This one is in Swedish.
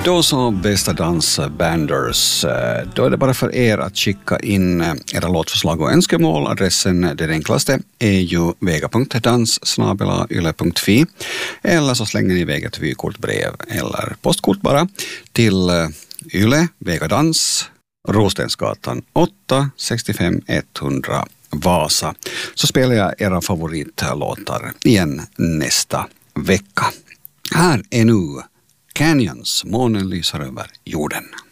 Då så, bästa dansbanders, då är det bara för er att skicka in era låtförslag och önskemål. Adressen, det enklaste, är ju vega.dans@yle.fi, eller så slänger ni iväg ett vykortbrev eller postkort bara till Yle, Vegadans, Rostensgatan 8, 65 100 Vasa. Så spelar jag era favoritlåtar igen nästa vecka. Här är nu Canyons, månen lyser över jorden.